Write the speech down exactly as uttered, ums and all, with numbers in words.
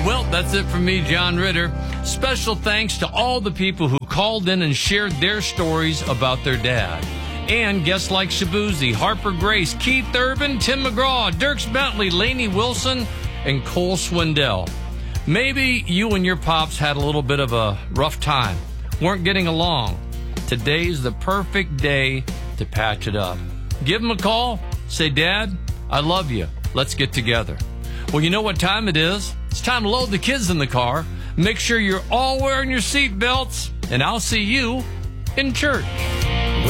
Well, that's it from me, John Ritter. Special thanks to all the people who called in and shared their stories about their dad. And guests like Shabuzi, Harper Grace, Keith Urban, Tim McGraw, Dirks Bentley, Lainey Wilson, and Cole Swindell. Maybe you and your pops had a little bit of a rough time, weren't getting along. Today's the perfect day to patch it up. Give him a call. Say, Dad, I love you. Let's get together. Well, you know what time it is. It's time to load the kids in the car. Make sure you're all wearing your seat belts, and I'll see you in church.